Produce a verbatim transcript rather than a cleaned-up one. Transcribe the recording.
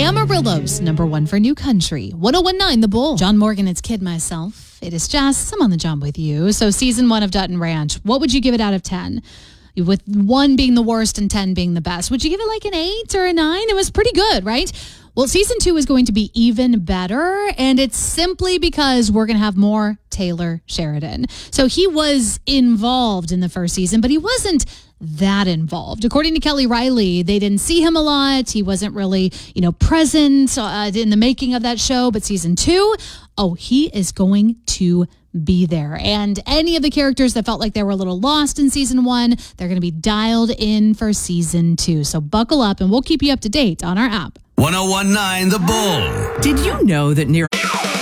Amarillo's number one for new country. one oh one point nine The Bull. John Morgan, it's Kid myself. It is Jess. I'm on the job with you. So season one of Dutton Ranch, what would you give it out of ten? With one being the worst and ten being the best. Would you give it like an eight or a nine? It was pretty good, right? Well, season two is going to be even better, and it's simply because we're going to have more Taylor Sheridan. So he was involved in the first season, but he wasn't that involved. According to Kelly Riley, they didn't see him a lot. He wasn't really, you know, present uh, in the making of that show. But season two, oh, he is going to be there. And any of the characters that felt like they were a little lost in season one, they're going to be dialed in for season two. So buckle up and we'll keep you up to date on our app. one oh one point nine The Bull. Did you know that near